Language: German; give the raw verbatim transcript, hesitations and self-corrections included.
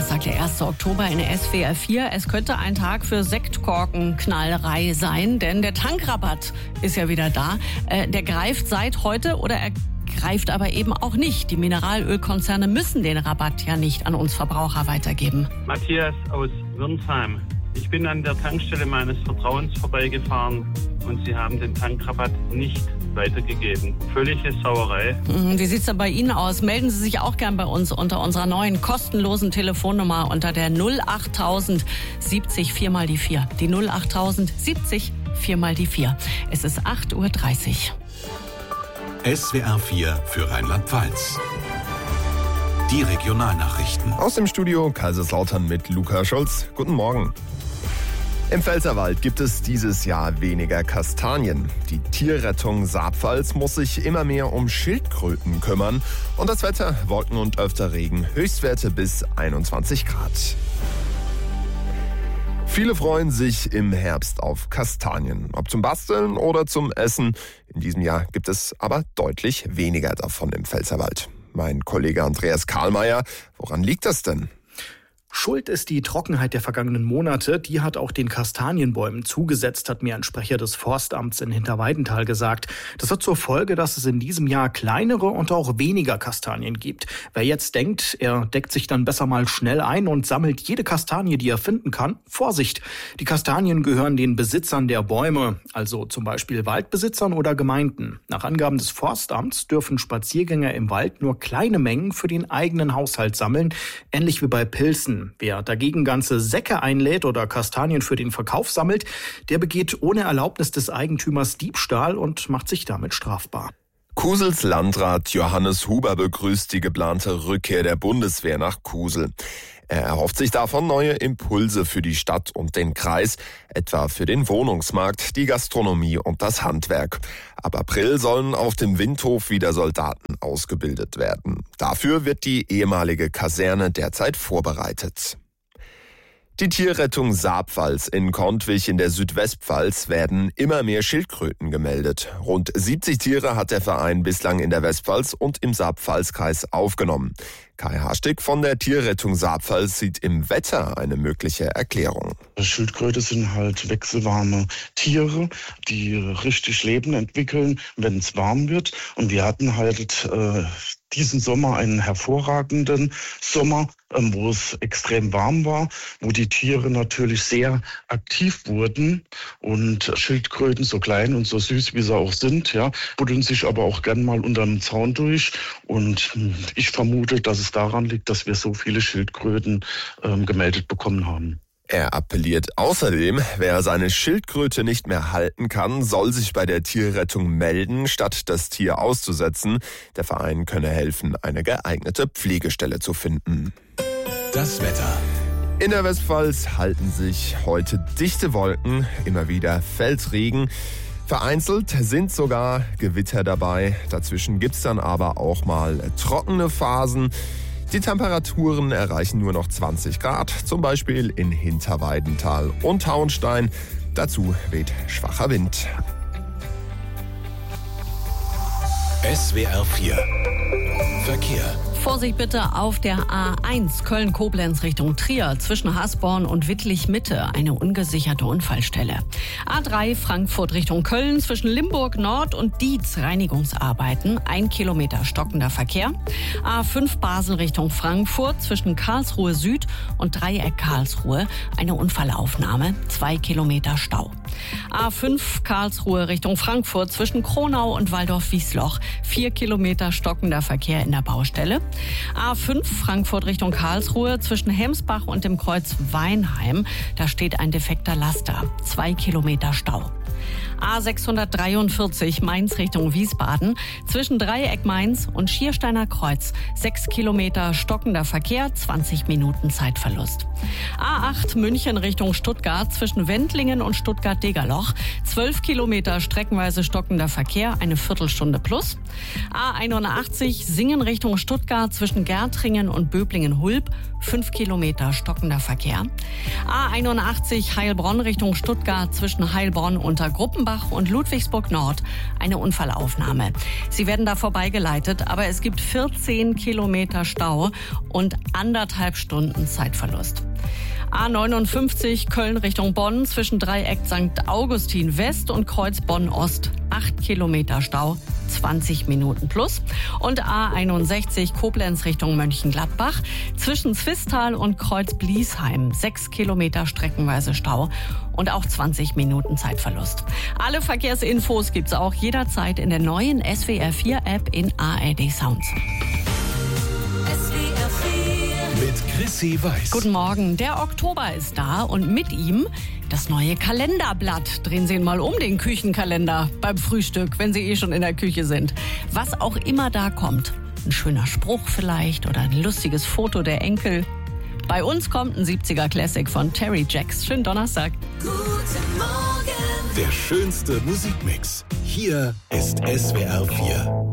Donnerstag, der erster Oktober in der S W R vier. Es könnte ein Tag für Sektkorkenknallerei sein, denn der Tankrabatt ist ja wieder da. Äh, der greift seit heute oder er greift aber eben auch nicht. Die Mineralölkonzerne müssen den Rabatt ja nicht an uns Verbraucher weitergeben. Matthias aus Wirnsheim. Ich bin an der Tankstelle meines Vertrauens vorbeigefahren und sie haben den Tankrabatt nicht weitergegeben. Völlige Sauerei. Wie sieht es denn bei Ihnen aus? Melden Sie sich auch gern bei uns unter unserer neuen kostenlosen Telefonnummer unter der null achttausend siebzig vier mal die vier. Die null achttausend siebzig vier mal die vier. Es ist acht Uhr dreißig. S W R vier für Rheinland-Pfalz. Die Regionalnachrichten. Aus dem Studio Kaiserslautern mit Luca Scholz. Guten Morgen. Im Pfälzerwald gibt es dieses Jahr weniger Kastanien. Die Tierrettung Saarpfalz muss sich immer mehr um Schildkröten kümmern. Und das Wetter, Wolken und öfter Regen, Höchstwerte bis einundzwanzig Grad. Viele freuen sich im Herbst auf Kastanien, ob zum Basteln oder zum Essen. In diesem Jahr gibt es aber deutlich weniger davon im Pfälzerwald. Mein Kollege Andreas Karlmeier, woran liegt das denn? Schuld ist die Trockenheit der vergangenen Monate. Die hat auch den Kastanienbäumen zugesetzt, hat mir ein Sprecher des Forstamts in Hinterweidenthal gesagt. Das hat zur Folge, dass es in diesem Jahr kleinere und auch weniger Kastanien gibt. Wer jetzt denkt, er deckt sich dann besser mal schnell ein und sammelt jede Kastanie, die er finden kann, Vorsicht! Die Kastanien gehören den Besitzern der Bäume, also zum Beispiel Waldbesitzern oder Gemeinden. Nach Angaben des Forstamts dürfen Spaziergänger im Wald nur kleine Mengen für den eigenen Haushalt sammeln, ähnlich wie bei Pilzen. Wer dagegen ganze Säcke einlädt oder Kastanien für den Verkauf sammelt, der begeht ohne Erlaubnis des Eigentümers Diebstahl und macht sich damit strafbar. Kusels Landrat Johannes Huber begrüßt die geplante Rückkehr der Bundeswehr nach Kusel. Er erhofft sich davon neue Impulse für die Stadt und den Kreis, etwa für den Wohnungsmarkt, die Gastronomie und das Handwerk. Ab April sollen auf dem Windhof wieder Soldaten ausgebildet werden. Dafür wird die ehemalige Kaserne derzeit vorbereitet. Die Tierrettung Saarpfalz in Kontwich in der Südwestpfalz werden immer mehr Schildkröten gemeldet. Rund siebzig Tiere hat der Verein bislang in der Westpfalz und im Saarpfalzkreis aufgenommen. Kai Hastig von der Tierrettung Saarpfalz sieht im Wetter eine mögliche Erklärung. Schildkröte sind halt wechselwarme Tiere, die richtig Leben entwickeln, wenn es warm wird. Und wir hatten halt äh, diesen Sommer einen hervorragenden Sommer, ähm, wo es extrem warm war, wo die Tiere natürlich sehr aktiv wurden. Und Schildkröten, so klein und so süß wie sie auch sind, ja, buddeln sich aber auch gern mal unter dem Zaun durch. Und ich vermute, dass es daran liegt, dass wir so viele Schildkröten ähm, gemeldet bekommen haben. Er appelliert außerdem, wer seine Schildkröte nicht mehr halten kann, soll sich bei der Tierrettung melden, statt das Tier auszusetzen. Der Verein könne helfen, eine geeignete Pflegestelle zu finden. Das Wetter. In der Westpfalz halten sich heute dichte Wolken, immer wieder fällt Regen. Vereinzelt sind sogar Gewitter dabei. Dazwischen gibt's dann aber auch mal trockene Phasen. Die Temperaturen erreichen nur noch zwanzig Grad, zum Beispiel in Hinterweidenthal und Hauenstein. Dazu weht schwacher Wind. S W R vier Verkehr. Vorsicht bitte auf der A eins Köln-Koblenz Richtung Trier zwischen Hasborn und Wittlich-Mitte, eine ungesicherte Unfallstelle. A drei Frankfurt Richtung Köln zwischen Limburg Nord und Dietz Reinigungsarbeiten, ein Kilometer stockender Verkehr. A fünf Basel Richtung Frankfurt zwischen Karlsruhe Süd und Dreieck Karlsruhe, eine Unfallaufnahme, zwei Kilometer Stau. A fünf Karlsruhe Richtung Frankfurt zwischen Kronau und Waldorf-Wiesloch, vier Kilometer stockender Verkehr in der Baustelle. A fünf Frankfurt Richtung Karlsruhe zwischen Hemsbach und dem Kreuz Weinheim. Da steht ein defekter Laster. Zwei Kilometer Stau. A sechshundertdreiundvierzig Mainz Richtung Wiesbaden zwischen Dreieck Mainz und Schiersteiner Kreuz. Sechs Kilometer stockender Verkehr, zwanzig Minuten Zeitverlust. A acht München Richtung Stuttgart zwischen Wendlingen und Stuttgart-Degerloch. Zwölf Kilometer streckenweise stockender Verkehr, eine Viertelstunde plus. A einundachtzig Singen Richtung Stuttgart Stuttgart zwischen Gärtringen und Böblingen-Hulb, fünf Kilometer stockender Verkehr. A einundachtzig Heilbronn Richtung Stuttgart zwischen Heilbronn unter Gruppenbach und Ludwigsburg Nord, eine Unfallaufnahme. Sie werden da vorbeigeleitet, aber es gibt vierzehn Kilometer Stau und anderthalb Stunden Zeitverlust. A neunundfünfzig Köln Richtung Bonn zwischen Dreieck Sankt Augustin West und Kreuz Bonn Ost, acht Kilometer Stau, zwanzig Minuten plus. Und A einundsechzig Koblenz Richtung Mönchengladbach zwischen Zwistal und Kreuz Bliesheim, sechs Kilometer streckenweise Stau und auch zwanzig Minuten Zeitverlust. Alle Verkehrsinfos gibt's auch jederzeit in der neuen S W R vier App in A R D Sounds. Mit Chrissy Weiß. Guten Morgen. Der Oktober ist da und mit ihm das neue Kalenderblatt. Drehen Sie ihn mal um, den Küchenkalender, beim Frühstück, wenn Sie eh schon in der Küche sind. Was auch immer da kommt. Ein schöner Spruch vielleicht oder ein lustiges Foto der Enkel. Bei uns kommt ein siebziger Classic von Terry Jacks. Schönen Donnerstag. Der schönste Musikmix. Hier ist S W R vier.